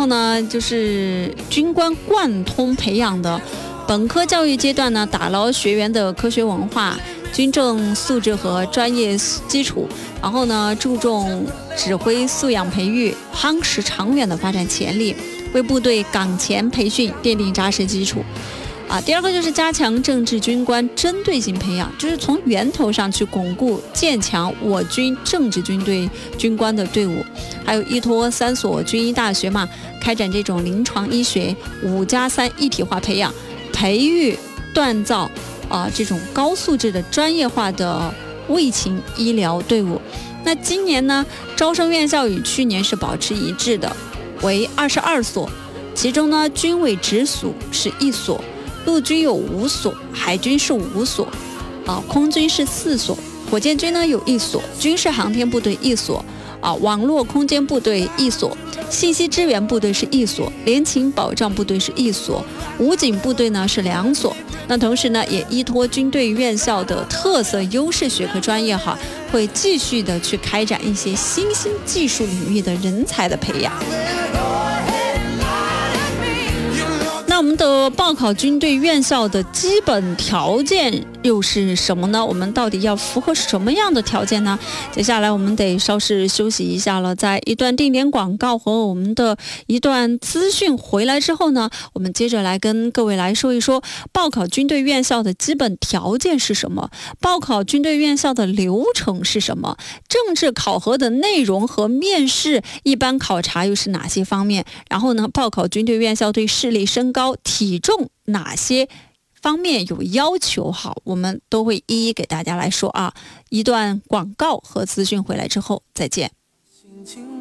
后呢，就是军官贯通培养的本科教育阶段呢，打牢学员的科学文化、军政素质和专业基础，然后呢，注重指挥素养培育，夯实长远的发展潜力，为部队岗前培训奠定扎实基础。第二个就是加强政治军官针对性培养，就是从源头上去巩固建强我军政治军队军官的队伍，还有依托3所军医大学嘛，开展这种临床医学5+3一体化培养，培育锻造这种高素质的专业化的卫勤医疗队伍。那今年呢，招生院校与去年是保持一致的，为22所，其中呢，军委直属是1所。陆军有5所，海军是5所，空军是4所，火箭军呢有1所，军事航天部队1所，网络空间部队1所，信息支援部队是1所，联勤保障部队是1所，武警部队呢是2所。那同时呢，也依托军队院校的特色优势学科专业会继续的去开展一些新兴技术领域的人才的培养。那我们的报考军队院校的基本条件又是什么呢？我们到底要符合什么样的条件呢？接下来我们得稍事休息一下了，在一段定点广告和我们的一段资讯回来之后呢，我们接着来跟各位来说一说报考军队院校的基本条件是什么，报考军队院校的流程是什么，政治考核的内容和面试一般考察又是哪些方面，然后呢，报考军队院校对视力、身高、体重哪些方面有要求，我们都会一一给大家来说一段广告和资讯回来之后再见。